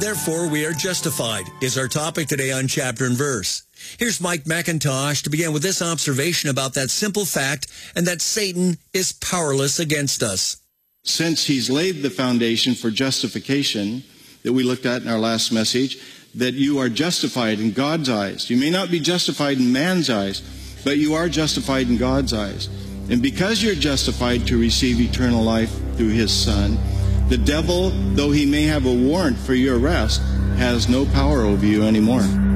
Therefore, we are justified is our topic today on Chapter and Verse. Here's Mike McIntosh to begin with this observation about that simple fact and that Satan is powerless against us. Since he's laid the foundation for justification that we looked at in our last message, that you are justified in God's eyes. You may not be justified in man's eyes, but you are justified in God's eyes. And because you're justified to receive eternal life through his Son, the devil, though he may have a warrant for your arrest, has no power over you anymore.